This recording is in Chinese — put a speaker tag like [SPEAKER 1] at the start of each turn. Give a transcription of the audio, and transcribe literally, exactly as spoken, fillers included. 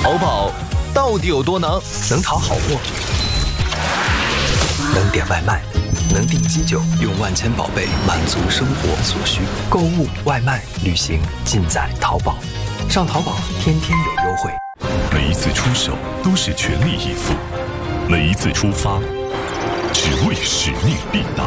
[SPEAKER 1] 淘宝到底有多能？能淘好货，能点外卖，能订机酒，用万千宝贝满足生活所需。购物、外卖、旅行，尽在淘宝。上淘宝，天天有优惠。
[SPEAKER 2] 每一次出手都是全力以赴，每一次出发，只为使命必达。